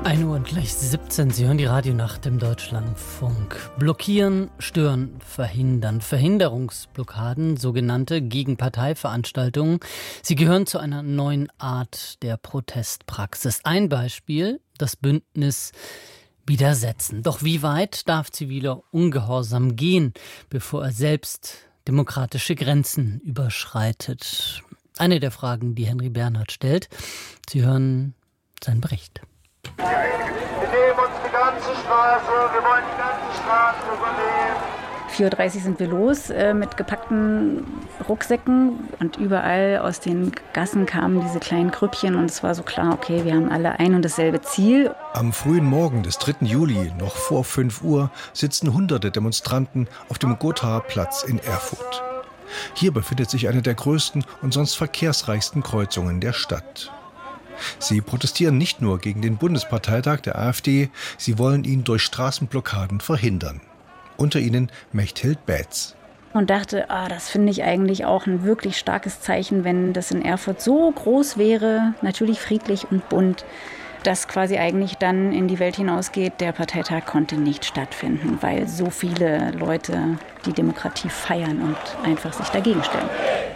1:17 Uhr, Sie hören die Radionacht im Deutschlandfunk. Blockieren, stören, verhindern. Verhinderungsblockaden, sogenannte gegen Parteiveranstaltungen. Sie gehören zu einer neuen Art der Protestpraxis. Ein Beispiel, das Bündnis Widersetzen. Doch wie weit darf ziviler Ungehorsam gehen, bevor er selbst demokratische Grenzen überschreitet? Eine der Fragen, die Henry Bernhard stellt. Sie hören seinen Bericht. Wir nehmen uns die ganze Straße, wir wollen die ganze Straße übernehmen. 4:30 Uhr sind wir los mit gepackten Rucksäcken und überall aus den Gassen kamen diese kleinen Grüppchen und es war so klar, okay, wir haben alle ein und dasselbe Ziel. Am frühen Morgen des 3. Juli, noch vor 5 Uhr, sitzen hunderte Demonstranten auf dem Gothaer Platz in Erfurt. Hier befindet sich eine der größten und sonst verkehrsreichsten Kreuzungen der Stadt. Sie protestieren nicht nur gegen den Bundesparteitag der AfD, sie wollen ihn durch Straßenblockaden verhindern. Unter ihnen Mechthild Bätz. Und dachte, das finde ich eigentlich auch ein wirklich starkes Zeichen, wenn das in Erfurt so groß wäre, natürlich friedlich und bunt, dass quasi eigentlich dann in die Welt hinausgeht, der Parteitag konnte nicht stattfinden, weil so viele Leute die Demokratie feiern und einfach sich dagegen stellen.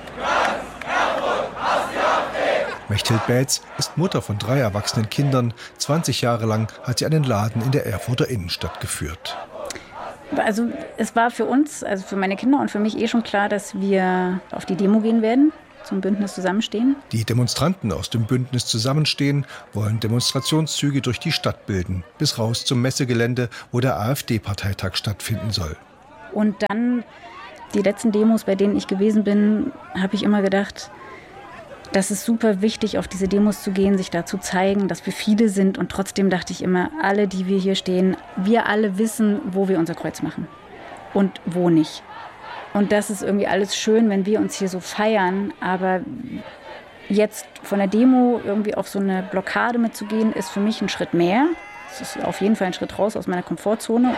Mechthild Bätz ist Mutter von 3 erwachsenen Kindern. 20 Jahre lang hat sie einen Laden in der Erfurter Innenstadt geführt. Also es war für uns, also für meine Kinder und für mich schon klar, dass wir auf die Demo gehen werden, zum Bündnis Zusammenstehen. Die Demonstranten aus dem Bündnis Zusammenstehen wollen Demonstrationszüge durch die Stadt bilden, bis raus zum Messegelände, wo der AfD-Parteitag stattfinden soll. Und dann die letzten Demos, bei denen ich gewesen bin, habe ich immer gedacht, das ist super wichtig, auf diese Demos zu gehen, sich da zu zeigen, dass wir viele sind. Und trotzdem dachte ich immer, alle, die wir hier stehen, wir alle wissen, wo wir unser Kreuz machen und wo nicht. Und das ist irgendwie alles schön, wenn wir uns hier so feiern. Aber jetzt von der Demo irgendwie auf so eine Blockade mitzugehen, ist für mich ein Schritt mehr. Es ist auf jeden Fall ein Schritt raus aus meiner Komfortzone.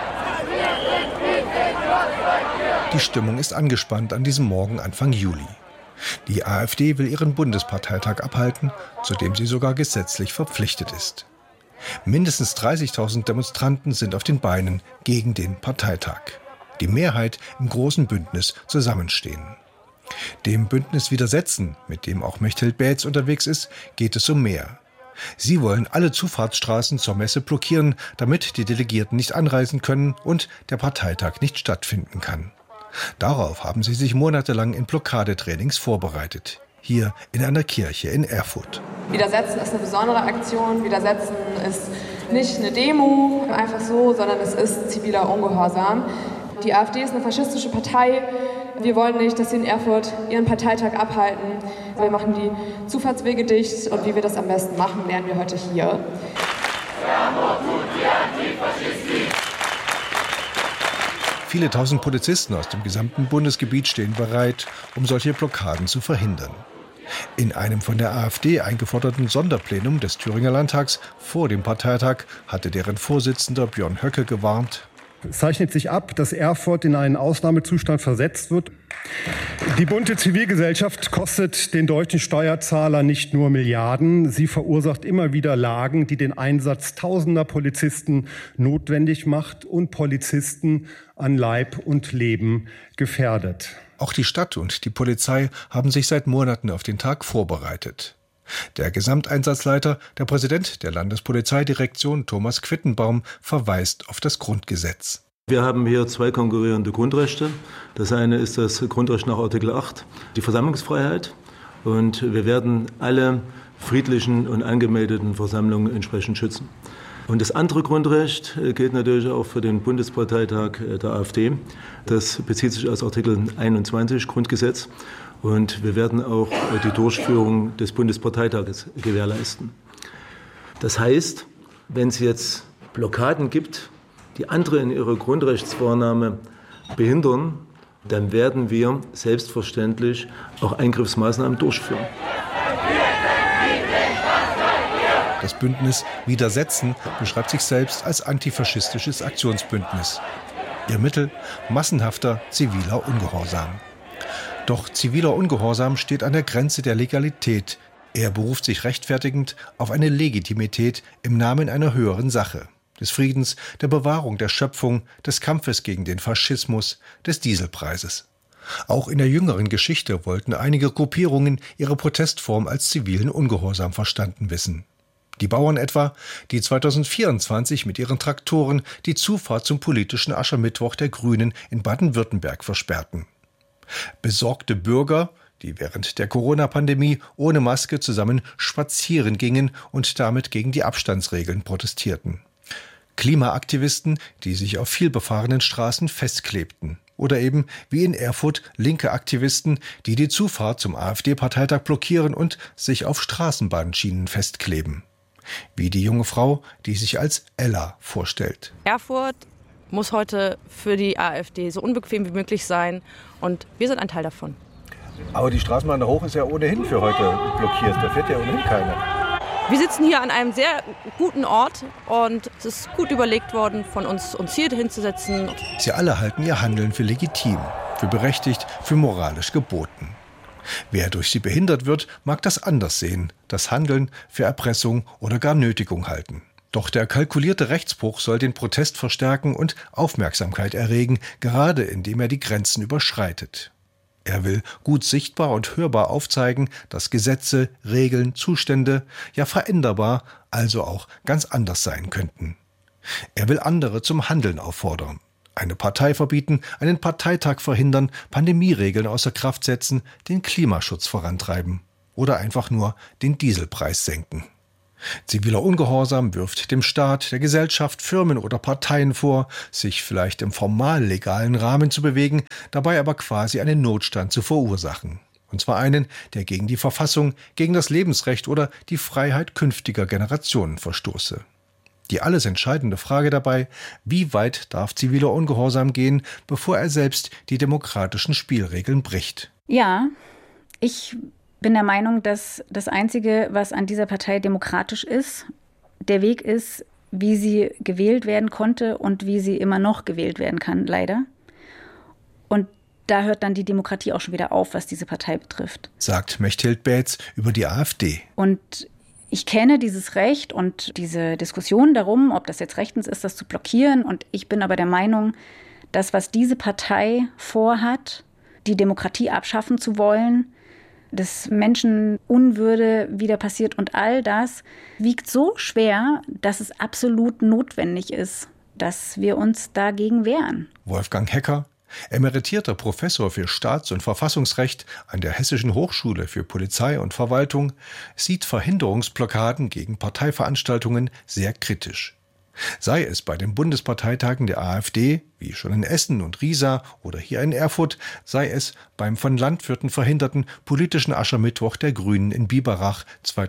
Die Stimmung ist angespannt an diesem Morgen Anfang Juli. Die AfD will ihren Bundesparteitag abhalten, zu dem sie sogar gesetzlich verpflichtet ist. Mindestens 30.000 Demonstranten sind auf den Beinen gegen den Parteitag. Die Mehrheit im großen Bündnis Zusammenstehen. Dem Bündnis Widersetzen, mit dem auch Mechthild Bätz unterwegs ist, geht es um mehr. Sie wollen alle Zufahrtsstraßen zur Messe blockieren, damit die Delegierten nicht anreisen können und der Parteitag nicht stattfinden kann. Darauf haben sie sich monatelang in Blockadetrainings vorbereitet. Hier in einer Kirche in Erfurt. Widersetzen ist eine besondere Aktion. Widersetzen ist nicht eine Demo, einfach so, sondern es ist ziviler Ungehorsam. Die AfD ist eine faschistische Partei. Wir wollen nicht, dass sie in Erfurt ihren Parteitag abhalten. Wir machen die Zufahrtswege dicht und wie wir das am besten machen, lernen wir heute hier. Viele tausend Polizisten aus dem gesamten Bundesgebiet stehen bereit, um solche Blockaden zu verhindern. In einem von der AfD eingeforderten Sonderplenum des Thüringer Landtags vor dem Parteitag hatte deren Vorsitzender Björn Höcke gewarnt: Es zeichnet sich ab, dass Erfurt in einen Ausnahmezustand versetzt wird. Die bunte Zivilgesellschaft kostet den deutschen Steuerzahler nicht nur Milliarden, sie verursacht immer wieder Lagen, die den Einsatz tausender Polizisten notwendig macht und Polizisten an Leib und Leben gefährdet. Auch die Stadt und die Polizei haben sich seit Monaten auf den Tag vorbereitet. Der Gesamteinsatzleiter, der Präsident der Landespolizeidirektion, Thomas Quittenbaum, verweist auf das Grundgesetz. Wir haben hier 2 konkurrierende Grundrechte. Das eine ist das Grundrecht nach Artikel 8, die Versammlungsfreiheit. Und wir werden alle friedlichen und angemeldeten Versammlungen entsprechend schützen. Und das andere Grundrecht gilt natürlich auch für den Bundesparteitag der AfD. Das bezieht sich aus Artikel 21 Grundgesetz. Und wir werden auch die Durchführung des Bundesparteitages gewährleisten. Das heißt, wenn es jetzt Blockaden gibt, die andere in ihrer Grundrechtswahrnahme behindern, dann werden wir selbstverständlich auch Eingriffsmaßnahmen durchführen. Das Bündnis Widersetzen beschreibt sich selbst als antifaschistisches Aktionsbündnis. Ihr Mittel: massenhafter ziviler Ungehorsam. Doch ziviler Ungehorsam steht an der Grenze der Legalität. Er beruft sich rechtfertigend auf eine Legitimität im Namen einer höheren Sache, des Friedens, der Bewahrung der Schöpfung, des Kampfes gegen den Faschismus, des Dieselpreises. Auch in der jüngeren Geschichte wollten einige Gruppierungen ihre Protestform als zivilen Ungehorsam verstanden wissen. Die Bauern etwa, die 2024 mit ihren Traktoren die Zufahrt zum politischen Aschermittwoch der Grünen in Baden-Württemberg versperrten. Besorgte Bürger, die während der Corona-Pandemie ohne Maske zusammen spazieren gingen und damit gegen die Abstandsregeln protestierten. Klimaaktivisten, die sich auf vielbefahrenen Straßen festklebten. Oder eben, wie in Erfurt, linke Aktivisten, die die Zufahrt zum AfD-Parteitag blockieren und sich auf Straßenbahnschienen festkleben. Wie die junge Frau, die sich als Ella vorstellt. Erfurt muss heute für die AfD so unbequem wie möglich sein und wir sind ein Teil davon. Aber die Straßenbahn da hoch ist ja ohnehin für heute blockiert. Da fährt ja ohnehin keiner. Wir sitzen hier an einem sehr guten Ort und es ist gut überlegt worden, von uns hier hinzusetzen. Sie alle halten ihr Handeln für legitim, für berechtigt, für moralisch geboten. Wer durch sie behindert wird, mag das anders sehen, das Handeln für Erpressung oder gar Nötigung halten. Doch der kalkulierte Rechtsbruch soll den Protest verstärken und Aufmerksamkeit erregen, gerade indem er die Grenzen überschreitet. Er will gut sichtbar und hörbar aufzeigen, dass Gesetze, Regeln, Zustände, ja veränderbar, also auch ganz anders sein könnten. Er will andere zum Handeln auffordern. Eine Partei verbieten, einen Parteitag verhindern, Pandemieregeln außer Kraft setzen, den Klimaschutz vorantreiben oder einfach nur den Dieselpreis senken. Ziviler Ungehorsam wirft dem Staat, der Gesellschaft, Firmen oder Parteien vor, sich vielleicht im formal legalen Rahmen zu bewegen, dabei aber quasi einen Notstand zu verursachen. Und zwar einen, der gegen die Verfassung, gegen das Lebensrecht oder die Freiheit künftiger Generationen verstoße. Die alles entscheidende Frage dabei, wie weit darf ziviler Ungehorsam gehen, bevor er selbst die demokratischen Spielregeln bricht? Ja, ich bin der Meinung, dass das Einzige, was an dieser Partei demokratisch ist, der Weg ist, wie sie gewählt werden konnte und wie sie immer noch gewählt werden kann, leider. Und da hört dann die Demokratie auch schon wieder auf, was diese Partei betrifft. Sagt Mechthild Bätz über die AfD. Und ich kenne dieses Recht und diese Diskussion darum, ob das jetzt rechtens ist, das zu blockieren. Und ich bin aber der Meinung, dass was diese Partei vorhat, die Demokratie abschaffen zu wollen, dass Menschenunwürde wieder passiert und all das wiegt so schwer, dass es absolut notwendig ist, dass wir uns dagegen wehren. Wolfgang Hecker, emeritierter Professor für Staats- und Verfassungsrecht an der Hessischen Hochschule für Polizei und Verwaltung, sieht Verhinderungsblockaden gegen Parteiveranstaltungen sehr kritisch. Sei es bei den Bundesparteitagen der AfD, wie schon in Essen und Riesa oder hier in Erfurt, sei es beim von Landwirten verhinderten politischen Aschermittwoch der Grünen in Biberach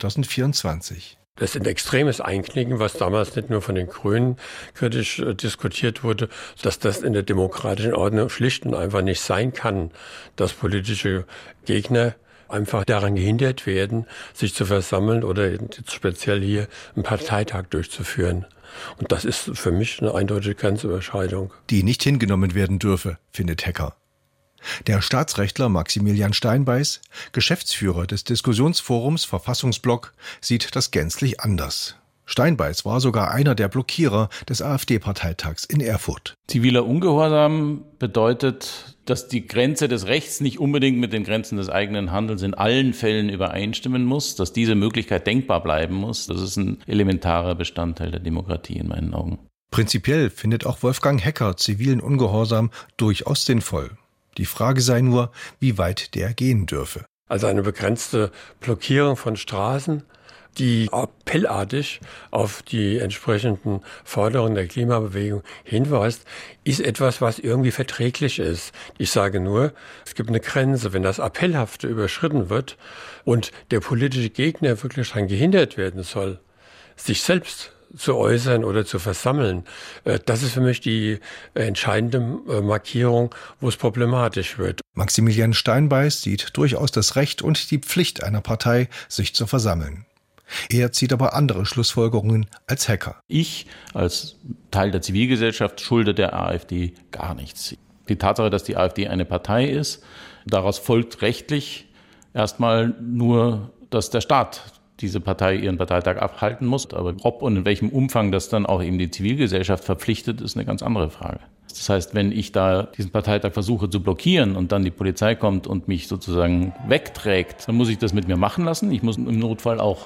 2024. Das ist ein extremes Einknicken, was damals nicht nur von den Grünen kritisch diskutiert wurde, dass das in der demokratischen Ordnung schlicht und einfach nicht sein kann, dass politische Gegner einfach daran gehindert werden, sich zu versammeln oder jetzt speziell hier einen Parteitag durchzuführen. Und das ist für mich eine eindeutige Grenzüberschreitung. Die nicht hingenommen werden dürfe, findet Hecker. Der Staatsrechtler Maximilian Steinbeiß, Geschäftsführer des Diskussionsforums Verfassungsblock, sieht das gänzlich anders. Steinbeiß war sogar einer der Blockierer des AfD-Parteitags in Erfurt. Ziviler Ungehorsam bedeutet, dass die Grenze des Rechts nicht unbedingt mit den Grenzen des eigenen Handelns in allen Fällen übereinstimmen muss, dass diese Möglichkeit denkbar bleiben muss. Das ist ein elementarer Bestandteil der Demokratie in meinen Augen. Prinzipiell findet auch Wolfgang Hecker zivilen Ungehorsam durchaus sinnvoll. Die Frage sei nur, wie weit der gehen dürfe. Also eine begrenzte Blockierung von Straßen, die appellartig auf die entsprechenden Forderungen der Klimabewegung hinweist, ist etwas, was irgendwie verträglich ist. Ich sage nur, es gibt eine Grenze. Wenn das Appellhafte überschritten wird und der politische Gegner wirklich daran gehindert werden soll, sich selbst zu äußern oder zu versammeln, das ist für mich die entscheidende Markierung, wo es problematisch wird. Maximilian Steinbeiß sieht durchaus das Recht und die Pflicht einer Partei, sich zu versammeln. Er zieht aber andere Schlussfolgerungen als Hecker. Ich als Teil der Zivilgesellschaft schulde der AfD gar nichts. Die Tatsache, dass die AfD eine Partei ist, daraus folgt rechtlich erstmal nur, dass der Staat diese Partei ihren Parteitag abhalten muss. Aber ob und in welchem Umfang das dann auch eben die Zivilgesellschaft verpflichtet, ist eine ganz andere Frage. Das heißt, wenn ich da diesen Parteitag versuche zu blockieren und dann die Polizei kommt und mich sozusagen wegträgt, dann muss ich das mit mir machen lassen. Ich muss im Notfall auch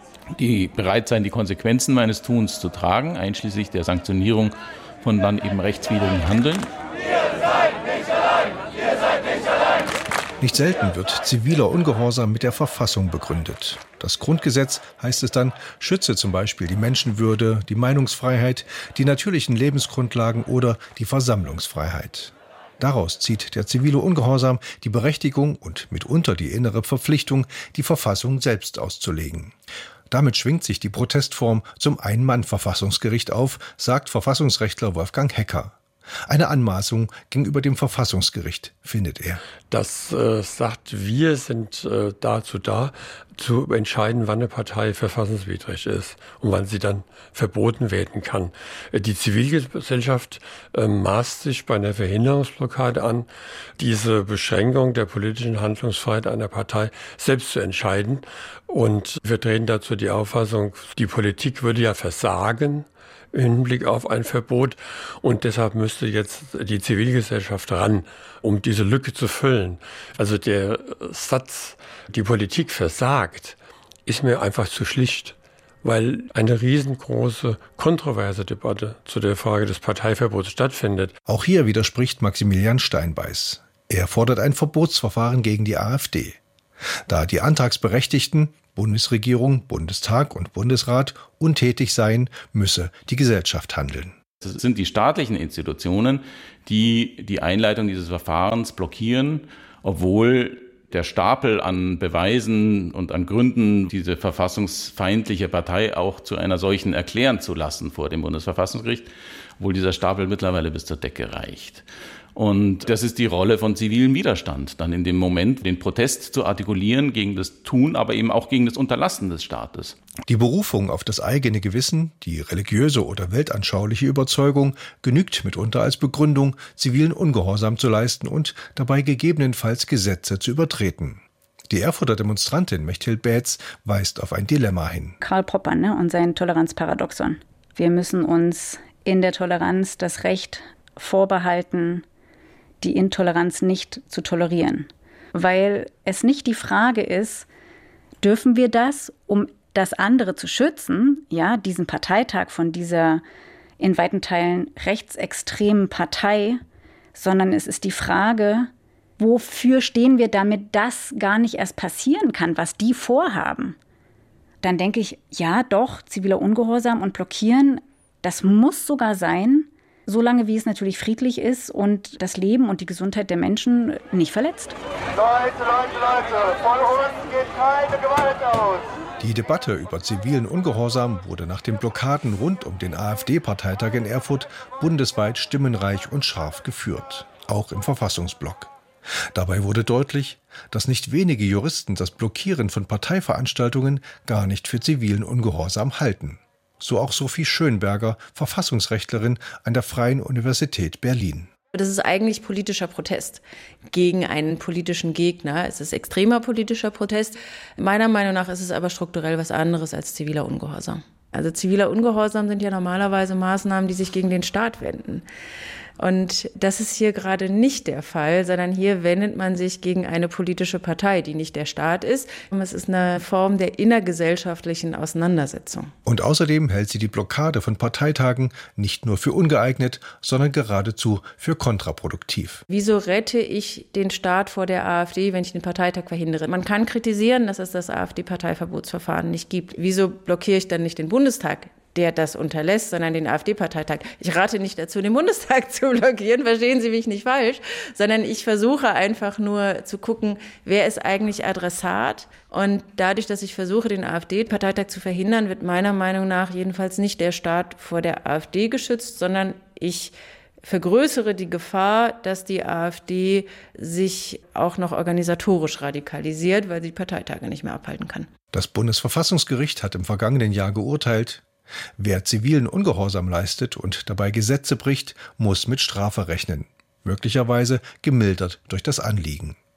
bereit sein, die Konsequenzen meines Tuns zu tragen, einschließlich der Sanktionierung von dann eben rechtswidrigen Handeln. Ihr seid nicht allein! Ihr seid nicht allein! Nicht selten wird ziviler Ungehorsam mit der Verfassung begründet. Das Grundgesetz, heißt es dann, schütze zum Beispiel die Menschenwürde, die Meinungsfreiheit, die natürlichen Lebensgrundlagen oder die Versammlungsfreiheit. Daraus zieht der zivile Ungehorsam die Berechtigung und mitunter die innere Verpflichtung, die Verfassung selbst auszulegen. Damit schwingt sich die Protestform zum Ein-Mann-Verfassungsgericht auf, sagt Verfassungsrechtler Wolfgang Hecker. Eine Anmaßung gegenüber dem Verfassungsgericht, findet er. Das sagt, wir sind dazu da, zu entscheiden, wann eine Partei verfassungswidrig ist und wann sie dann verboten werden kann. Die Zivilgesellschaft maßt sich bei einer Verhinderungsblockade an, diese Beschränkung der politischen Handlungsfreiheit einer Partei selbst zu entscheiden. Und wir treten dazu die Auffassung, die Politik würde ja versagen im Hinblick auf ein Verbot. Und deshalb müsste jetzt die Zivilgesellschaft ran, um diese Lücke zu füllen. Also der Satz, die Politik versagt, ist mir einfach zu schlicht, weil eine riesengroße kontroverse Debatte zu der Frage des Parteiverbots stattfindet. Auch hier widerspricht Maximilian Steinbeiß. Er fordert ein Verbotsverfahren gegen die AfD. Da die Antragsberechtigten, Bundesregierung, Bundestag und Bundesrat, untätig seien, müsse die Gesellschaft handeln. Das sind die staatlichen Institutionen, die die Einleitung dieses Verfahrens blockieren, obwohl der Stapel an Beweisen und an Gründen, diese verfassungsfeindliche Partei auch zu einer solchen erklären zu lassen vor dem Bundesverfassungsgericht, obwohl dieser Stapel mittlerweile bis zur Decke reicht. Und das ist die Rolle von zivilem Widerstand, dann in dem Moment den Protest zu artikulieren gegen das Tun, aber eben auch gegen das Unterlassen des Staates. Die Berufung auf das eigene Gewissen, die religiöse oder weltanschauliche Überzeugung genügt mitunter als Begründung, zivilen Ungehorsam zu leisten und dabei gegebenenfalls Gesetze zu übertreten. Die Erfurter Demonstrantin Mechthild Baetz weist auf ein Dilemma hin. Karl Popper und sein Toleranzparadoxon. Wir müssen uns in der Toleranz das Recht vorbehalten, die Intoleranz nicht zu tolerieren. Weil es nicht die Frage ist, dürfen wir das, um das andere zu schützen, ja, diesen Parteitag von dieser in weiten Teilen rechtsextremen Partei, sondern es ist die Frage, wofür stehen wir, damit das gar nicht erst passieren kann, was die vorhaben. Dann denke ich, ja doch, ziviler Ungehorsam und Blockieren, das muss sogar sein, solange wie es natürlich friedlich ist und das Leben und die Gesundheit der Menschen nicht verletzt. Leute, von uns geht keine Gewalt aus. Die Debatte über zivilen Ungehorsam wurde nach den Blockaden rund um den AfD-Parteitag in Erfurt bundesweit stimmenreich und scharf geführt, auch im Verfassungsblock. Dabei wurde deutlich, dass nicht wenige Juristen das Blockieren von Parteiveranstaltungen gar nicht für zivilen Ungehorsam halten. So auch Sophie Schönberger, Verfassungsrechtlerin an der Freien Universität Berlin. Das ist eigentlich politischer Protest gegen einen politischen Gegner. Es ist extremer politischer Protest. Meiner Meinung nach ist es aber strukturell was anderes als ziviler Ungehorsam. Also ziviler Ungehorsam sind ja normalerweise Maßnahmen, die sich gegen den Staat wenden. Und das ist hier gerade nicht der Fall, sondern hier wendet man sich gegen eine politische Partei, die nicht der Staat ist. Es ist eine Form der innergesellschaftlichen Auseinandersetzung. Und außerdem hält sie die Blockade von Parteitagen nicht nur für ungeeignet, sondern geradezu für kontraproduktiv. Wieso rette ich den Staat vor der AfD, wenn ich den Parteitag verhindere? Man kann kritisieren, dass es das AfD-Parteiverbotsverfahren nicht gibt. Wieso blockiere ich dann nicht den Bundestag, der das unterlässt, sondern den AfD-Parteitag? Ich rate nicht dazu, den Bundestag zu blockieren, verstehen Sie mich nicht falsch, sondern ich versuche einfach nur zu gucken, wer ist eigentlich Adressat. Und dadurch, dass ich versuche, den AfD-Parteitag zu verhindern, wird meiner Meinung nach jedenfalls nicht der Staat vor der AfD geschützt, sondern ich vergrößere die Gefahr, dass die AfD sich auch noch organisatorisch radikalisiert, weil sie die Parteitage nicht mehr abhalten kann. Das Bundesverfassungsgericht hat im vergangenen Jahr geurteilt, wer zivilen Ungehorsam leistet und dabei Gesetze bricht, muss mit Strafe rechnen, möglicherweise gemildert durch das Anliegen.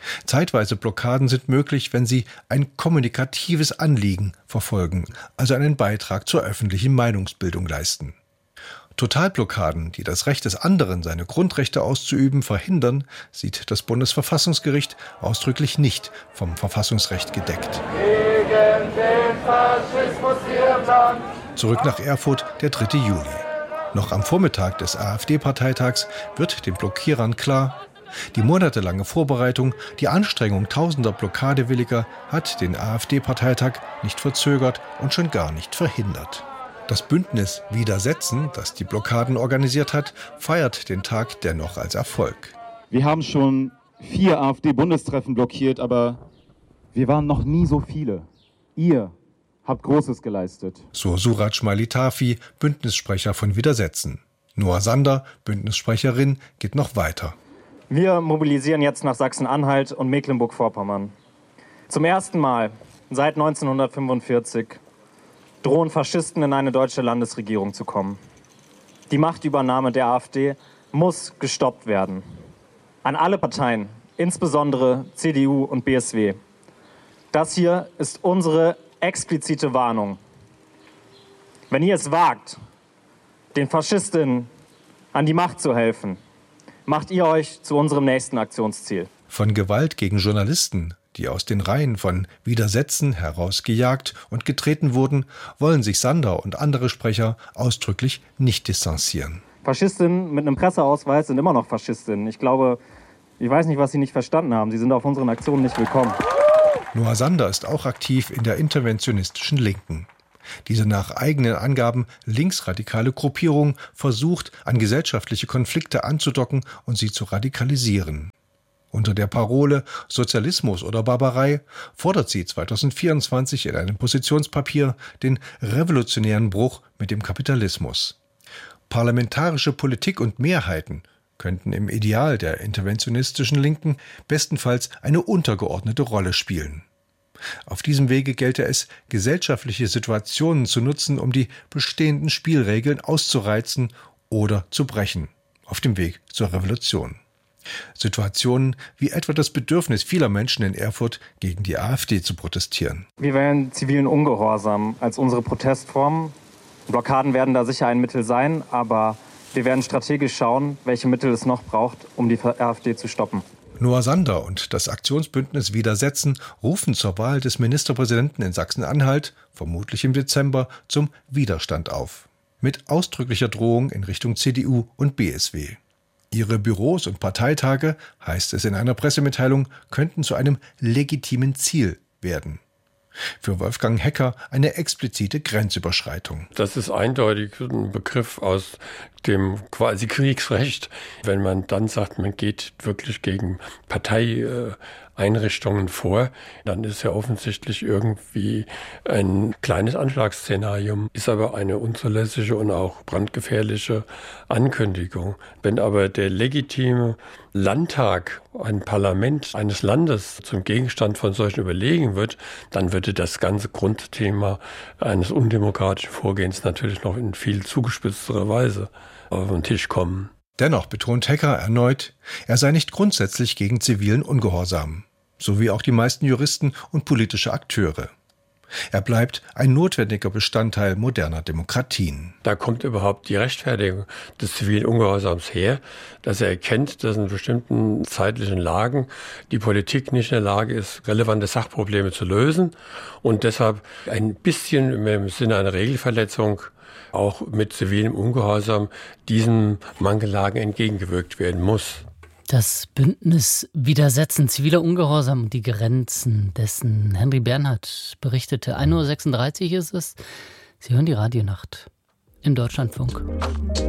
Zeitweise Blockaden sind möglich, wenn sie ein kommunikatives Anliegen verfolgen, also einen Beitrag zur öffentlichen Meinungsbildung leisten. Totalblockaden, die das Recht des anderen, seine Grundrechte auszuüben, verhindern, sieht das Bundesverfassungsgericht ausdrücklich nicht vom Verfassungsrecht gedeckt. Gegen den Faschismus hier im Land. Zurück nach Erfurt, der 3. Juli. Noch am Vormittag des AfD-Parteitags wird den Blockierern klar, die monatelange Vorbereitung, die Anstrengung tausender Blockadewilliger hat den AfD-Parteitag nicht verzögert und schon gar nicht verhindert. Das Bündnis Widersetzen, das die Blockaden organisiert hat, feiert den Tag dennoch als Erfolg. Wir haben schon 4 AfD-Bundestreffen blockiert, aber wir waren noch nie so viele. Ihr habt Großes geleistet. So Suraj Malitafi, Bündnissprecher von Widersetzen. Noah Sander, Bündnissprecherin, geht noch weiter. Wir mobilisieren jetzt nach Sachsen-Anhalt und Mecklenburg-Vorpommern. Zum ersten Mal seit 1945 drohen Faschisten in eine deutsche Landesregierung zu kommen. Die Machtübernahme der AfD muss gestoppt werden. An alle Parteien, insbesondere CDU und BSW. Das hier ist unsere explizite Warnung. Wenn ihr es wagt, den Faschistinnen an die Macht zu helfen, macht ihr euch zu unserem nächsten Aktionsziel. Von Gewalt gegen Journalisten, die aus den Reihen von Widersetzen herausgejagt und getreten wurden, wollen sich Sander und andere Sprecher ausdrücklich nicht distanzieren. Faschistinnen mit einem Presseausweis sind immer noch Faschistinnen. Ich weiß nicht, was sie nicht verstanden haben. Sie sind auf unseren Aktionen nicht willkommen. Noah Sander ist auch aktiv in der interventionistischen Linken. Diese nach eigenen Angaben linksradikale Gruppierung versucht, an gesellschaftliche Konflikte anzudocken und sie zu radikalisieren. Unter der Parole Sozialismus oder Barbarei fordert sie 2024 in einem Positionspapier den revolutionären Bruch mit dem Kapitalismus. Parlamentarische Politik und Mehrheiten könnten im Ideal der interventionistischen Linken bestenfalls eine untergeordnete Rolle spielen. Auf diesem Wege gelte es, gesellschaftliche Situationen zu nutzen, um die bestehenden Spielregeln auszureizen oder zu brechen, auf dem Weg zur Revolution. Situationen wie etwa das Bedürfnis vieler Menschen in Erfurt, gegen die AfD zu protestieren. Wir wählen zivilen Ungehorsam als unsere Protestform. Blockaden werden da sicher ein Mittel sein, aber wir werden strategisch schauen, welche Mittel es noch braucht, um die AfD zu stoppen. Noah Sander und das Aktionsbündnis Widersetzen rufen zur Wahl des Ministerpräsidenten in Sachsen-Anhalt, vermutlich im Dezember, zum Widerstand auf. Mit ausdrücklicher Drohung in Richtung CDU und BSW. Ihre Büros und Parteitage, heißt es in einer Pressemitteilung, könnten zu einem legitimen Ziel werden. Für Wolfgang Hecker eine explizite Grenzüberschreitung. Das ist eindeutig ein Begriff aus dem quasi Kriegsrecht. Wenn man dann sagt, man geht wirklich gegen Parteieinrichtungen vor, dann ist ja offensichtlich irgendwie ein kleines Anschlagsszenario, ist aber eine unzulässige und auch brandgefährliche Ankündigung. Wenn aber der legitime Landtag, ein Parlament eines Landes zum Gegenstand von solchen Überlegungen wird, dann würde das ganze Grundthema eines undemokratischen Vorgehens natürlich noch in viel zugespitzterer Weise auf den Tisch kommen. Dennoch betont Hecker erneut, er sei nicht grundsätzlich gegen zivilen Ungehorsam, so wie auch die meisten Juristen und politische Akteure. Er bleibt ein notwendiger Bestandteil moderner Demokratien. Da kommt überhaupt die Rechtfertigung des zivilen Ungehorsams her, dass er erkennt, dass in bestimmten zeitlichen Lagen die Politik nicht in der Lage ist, relevante Sachprobleme zu lösen und deshalb ein bisschen im Sinne einer Regelverletzung auch mit zivilem Ungehorsam diesen Mangellagen entgegengewirkt werden muss. Das Bündnis Widersetzen, ziviler Ungehorsam und die Grenzen dessen. Henry Bernhard berichtete. 1:36 Uhr ist es. Sie hören die Radionacht im Deutschlandfunk.